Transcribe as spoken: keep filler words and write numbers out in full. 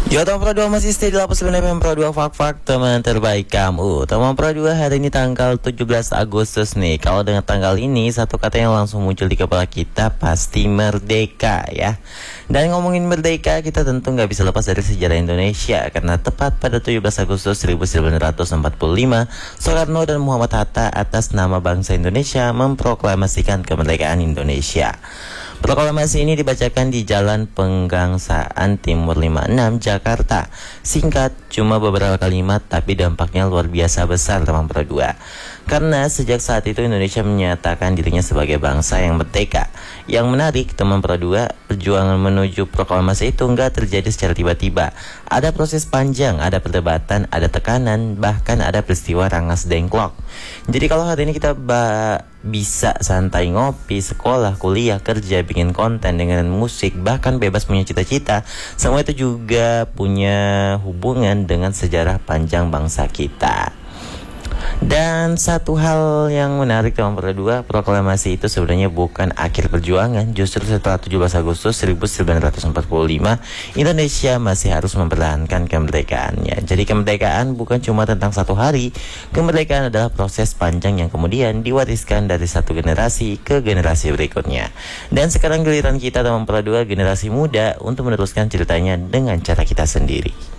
Yo teman Pro dua masih stay di Lapas F M Pro dua Fak-Fak teman terbaik kamu. Teman Pro dua hari ini tanggal tujuh belas Agustus nih. Kalau dengan tanggal ini satu kata yang langsung muncul di kepala kita pasti merdeka ya. Dan ngomongin merdeka kita tentu nggak bisa lepas dari sejarah Indonesia. Karena tepat pada tujuh belas Agustus seribu sembilan ratus empat puluh lima Soekarno dan Muhammad Hatta atas nama bangsa Indonesia memproklamasikan kemerdekaan Indonesia. Proklamasi ini dibacakan di Jalan Penggangsaan Timur lima puluh enam Jakarta. Singkat, cuma beberapa kalimat tapi dampaknya luar biasa besar teman Pro dua. Karena sejak saat itu Indonesia menyatakan dirinya sebagai bangsa yang merdeka. Yang menarik teman Pro dua, perjuangan menuju proklamasi itu enggak terjadi secara tiba-tiba. Ada proses panjang, ada perdebatan, ada tekanan, bahkan ada peristiwa Rangas Dengklok. Jadi kalau hari ini kita ba- bisa santai ngopi, sekolah, kuliah, kerja, bikin konten, dengerin musik, bahkan bebas punya cita-cita, semua itu juga punya hubungan dengan sejarah panjang bangsa kita. Dan satu hal yang menarik teman Pro dua, proklamasi itu sebenarnya bukan akhir perjuangan. Justru setelah tujuh belas Agustus seribu sembilan ratus empat puluh lima, Indonesia masih harus mempertahankan kemerdekaannya. Jadi kemerdekaan bukan cuma tentang satu hari. Kemerdekaan adalah proses panjang yang kemudian diwariskan dari satu generasi ke generasi berikutnya. Dan sekarang giliran kita teman Pro dua, generasi muda, untuk meneruskan ceritanya dengan cara kita sendiri.